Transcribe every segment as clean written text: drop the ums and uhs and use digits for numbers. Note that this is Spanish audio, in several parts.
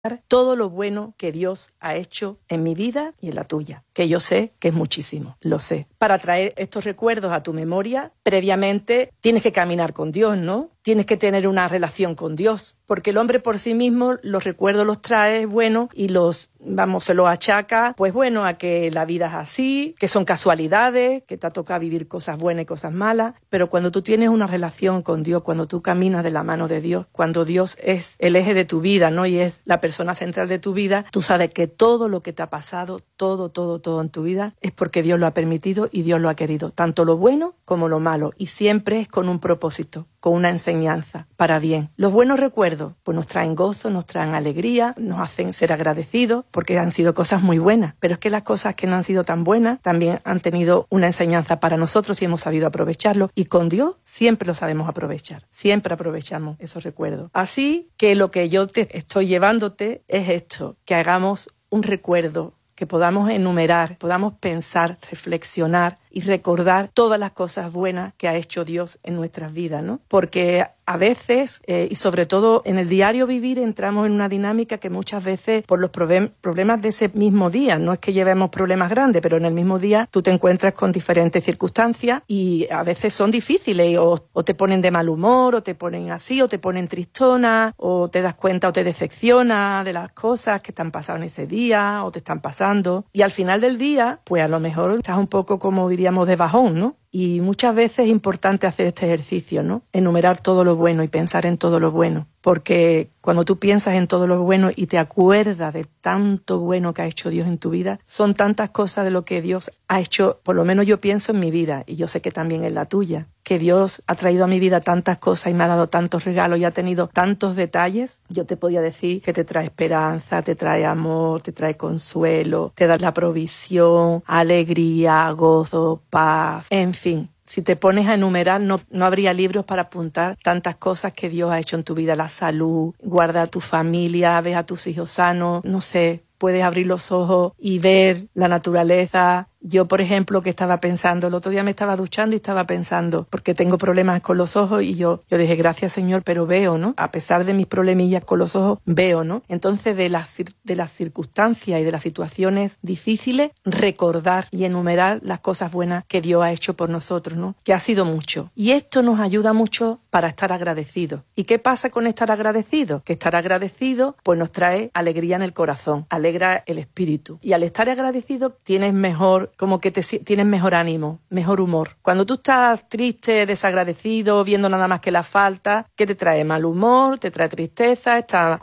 todo lo bueno que Dios ha hecho en mi vida y en la tuya, que yo sé que es muchísimo, lo sé. Para traer estos recuerdos a tu memoria, previamente tienes que caminar con Dios, ¿no? Tienes que tener una relación con Dios, porque el hombre por sí mismo los recuerdos los trae, bueno, y se los achaca, pues bueno, a que la vida es así, que son casualidades, que te ha tocado vivir cosas buenas y cosas malas, pero cuando tú tienes una relación con Dios, cuando tú caminas de la mano de Dios, cuando Dios es el eje de tu vida, ¿no? Y es la persona central de tu vida, tú sabes que todo lo que te ha pasado, todo en tu vida, es porque Dios lo ha permitido y Dios lo ha querido, tanto lo bueno como lo malo, y siempre es con un propósito, con una enseñanza para bien. Los buenos recuerdos pues nos traen gozo, nos traen alegría, nos hacen ser agradecidos porque han sido cosas muy buenas, pero es que las cosas que no han sido tan buenas también han tenido una enseñanza para nosotros y hemos sabido aprovecharlo, y con Dios siempre lo sabemos aprovechar, siempre aprovechamos esos recuerdos. Así que lo que yo te estoy llevándote es esto, que hagamos un recuerdo, que podamos enumerar, podamos pensar, reflexionar y recordar todas las cosas buenas que ha hecho Dios en nuestras vidas, ¿no? Porque a veces, y sobre todo en el diario vivir, entramos en una dinámica que muchas veces por los problemas de ese mismo día, no es que llevemos problemas grandes, pero en el mismo día tú te encuentras con diferentes circunstancias y a veces son difíciles o te ponen de mal humor, o te ponen así, o te ponen tristona, o te das cuenta o te decepciona de las cosas que te han pasado en ese día o te están pasando. Y al final del día, pues a lo mejor estás un poco, como diríamos, de bajón, ¿no? Y muchas veces es importante hacer este ejercicio, ¿no? Enumerar todo lo bueno y pensar en todo lo bueno. Porque cuando tú piensas en todo lo bueno y te acuerdas de tanto bueno que ha hecho Dios en tu vida, son tantas cosas de lo que Dios ha hecho, por lo menos yo pienso en mi vida, y yo sé que también en la tuya, que Dios ha traído a mi vida tantas cosas y me ha dado tantos regalos y ha tenido tantos detalles. Yo te podía decir que te trae esperanza, te trae amor, te trae consuelo, te da la provisión, alegría, gozo, paz, en fin. Si te pones a enumerar, no habría libros para apuntar tantas cosas que Dios ha hecho en tu vida. La salud, guarda a tu familia, ves a tus hijos sanos, no sé, puedes abrir los ojos y ver la naturaleza. Yo, por ejemplo, que estaba pensando, el otro día me estaba duchando y estaba pensando, porque tengo problemas con los ojos, y yo dije, gracias Señor, pero veo, ¿no? A pesar de mis problemillas con los ojos, veo, ¿no? Entonces, de las circunstancias y de las situaciones difíciles, recordar y enumerar las cosas buenas que Dios ha hecho por nosotros, ¿no? Que ha sido mucho. Y esto nos ayuda mucho para estar agradecidos. ¿Y qué pasa con estar agradecidos? Que estar agradecido, pues nos trae alegría en el corazón, alegra el espíritu. Y al estar agradecido, tienes tienes mejor ánimo, mejor humor. Cuando tú estás triste, desagradecido, viendo nada más que la falta, ¿qué te trae? Mal humor, te trae tristeza, estás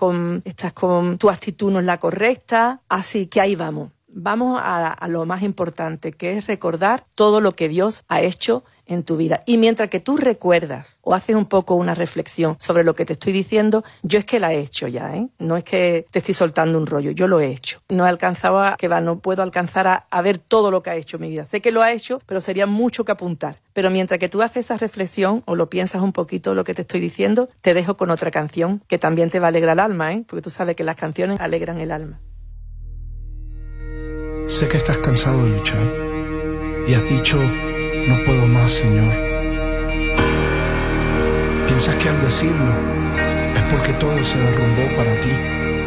con tu actitud no es la correcta. Así que ahí vamos. Vamos a lo más importante, que es recordar todo lo que Dios ha hecho en tu vida. Y mientras que tú recuerdas o haces un poco una reflexión sobre lo que te estoy diciendo, yo es que la he hecho ya, ¿eh? No es que te estoy soltando un rollo, yo lo he hecho. No puedo alcanzar a ver todo lo que ha hecho en mi vida. Sé que lo ha hecho, pero sería mucho que apuntar. Pero mientras que tú haces esa reflexión o lo piensas un poquito lo que te estoy diciendo, te dejo con otra canción que también te va a alegrar el alma, ¿eh? Porque tú sabes que las canciones alegran el alma. Sé que estás cansado de luchar y has dicho, no puedo más, Señor. Piensas que al decirlo es porque todo se derrumbó para ti.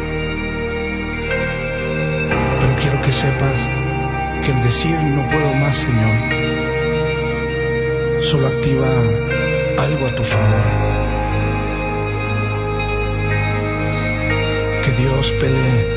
Pero quiero que sepas que el decir no puedo más, Señor, solo activa algo a tu favor. Que Dios pelee